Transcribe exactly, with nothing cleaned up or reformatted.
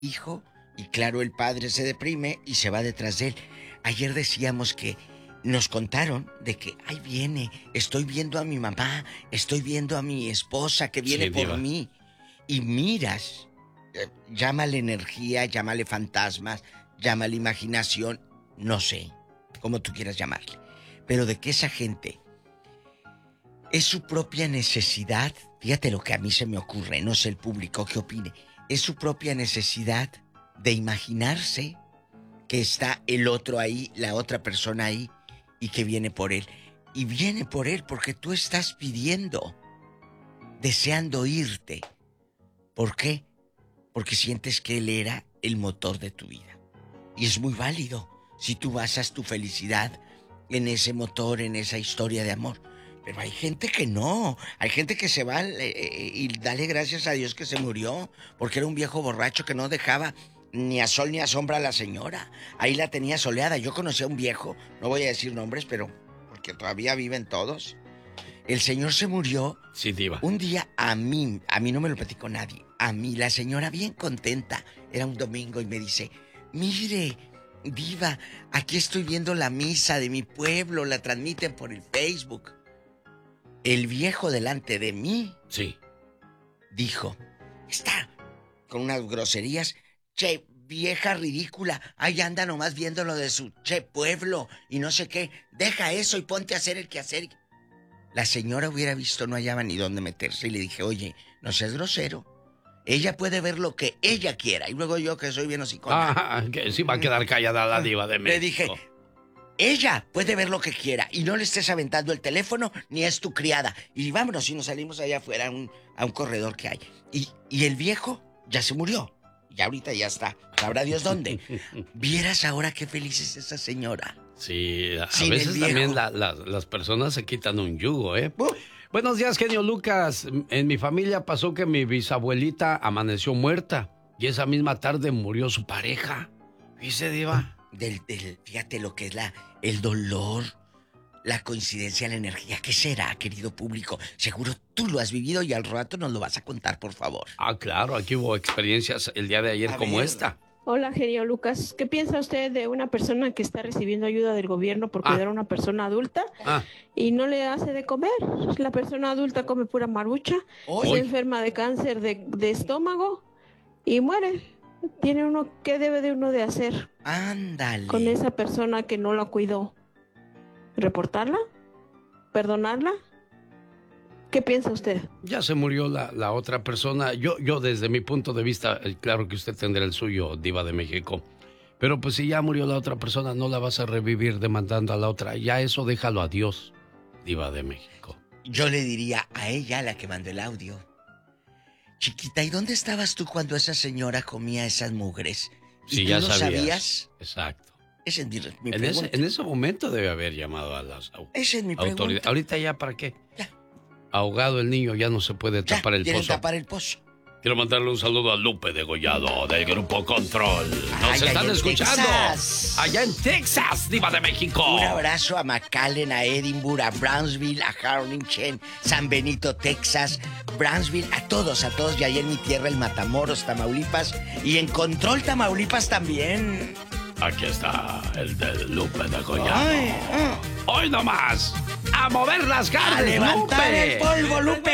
hijo, y claro, el padre se deprime y se va detrás de él. Ayer decíamos que nos contaron de que, ahí viene, estoy viendo a mi mamá, estoy viendo a mi esposa que viene sí, por diva. mí. Y miras, eh, llámale energía, llámale fantasmas, llámale imaginación, no sé, como tú quieras llamarle. Pero de que esa gente es su propia necesidad, fíjate lo que a mí se me ocurre, no sé el público qué opine, es su propia necesidad de imaginarse que está el otro ahí, la otra persona ahí, y que viene por él. Y viene por él porque tú estás pidiendo, deseando irte. ¿Por qué? Porque sientes que él era el motor de tu vida. Y es muy válido si tú basas tu felicidad en ese motor, en esa historia de amor. Pero hay gente que no. Hay gente que se va eh, y dale gracias a Dios que se murió, porque era un viejo borracho que no dejaba ni a sol ni a sombra a la señora. Ahí la tenía soleada. Yo conocí a un viejo, no voy a decir nombres, pero porque todavía viven todos. El señor se murió. Sí, diva. Un día a mí, a mí no me lo platicó nadie. A mí, la señora bien contenta, era un domingo y me dice, mire, diva, aquí estoy viendo la misa de mi pueblo, la transmiten por el Facebook. El viejo delante de mí, sí, dijo, está con unas groserías, che, vieja ridícula, ahí anda nomás viendo lo de su che pueblo y no sé qué, deja eso y ponte a hacer el quehacer. La señora hubiera visto, no hallaba ni dónde meterse y le dije, oye, no seas grosero. Ella puede ver lo que ella quiera. Y luego yo, que soy bien hocicona. Ah, que sí va a quedar callada la diva de México. Le dije, ella puede ver lo que quiera y no le estés aventando el teléfono ni es tu criada. Y vámonos, y nos salimos allá afuera a un, a un corredor que hay. Y, y el viejo ya se murió. Y ahorita ya está. Sabrá Dios dónde. Vieras ahora qué feliz es esa señora. Sí, a Sin veces también la, la, las personas se quitan un yugo, ¿eh? Uh. Buenos días, genio Lucas. En mi familia pasó que mi bisabuelita amaneció muerta y esa misma tarde murió su pareja. ¿Dice, diva? Del, del, fíjate lo que es la, el dolor, la coincidencia, la energía. ¿Qué será, querido público? Seguro tú lo has vivido y al rato nos lo vas a contar, por favor. Ah, claro, aquí hubo experiencias el día de ayer a como ver. esta. Hola, genio Lucas. ¿Qué piensa usted de una persona que está recibiendo ayuda del gobierno por cuidar ah. a una persona adulta ah. y no le hace de comer? La persona adulta come pura marucha, Oy. se enferma de cáncer de, de estómago y muere. Tiene uno, ¿qué debe de uno de hacer? Ándale. Con esa persona que no la cuidó. ¿Reportarla? ¿Perdonarla? ¿Qué piensa usted? Ya se murió la, la otra persona. Yo, yo desde mi punto de vista, claro que usted tendrá el suyo, diva de México. Pero pues si ya murió la otra persona, no la vas a revivir demandando a la otra. Ya eso déjalo a Dios, diva de México. Yo le diría a ella, la que mandó el audio. Chiquita, ¿y dónde estabas tú cuando esa señora comía esas mugres? ¿Y sí, tú ya no sabías. sabías? Exacto. Esa es mi, mi en, pregunta. ese, en ese momento debe haber llamado a las au- Esa es mi autoridades. pregunta. Ahorita ya, ¿para qué? Ya. Ahogado el niño, ya no se puede ya, tapar el pozo. tapar el pozo. Quiero mandarle un saludo a Lupe Degollado del Grupo Control. Nos Ay, están escuchando. Texas. Allá en Texas, diva de México. Un abrazo a McAllen, a Edinburgh, a Brownsville, a Harlingen, San Benito, Texas, Brownsville, a todos, a todos. Y ahí en mi tierra, el Matamoros, Tamaulipas. Y en Control, Tamaulipas también. Aquí está el de Lupe Degollado. Ay, ah. Hoy nomás, a mover las carnes, a levantar Lupe. el polvo, Lupe.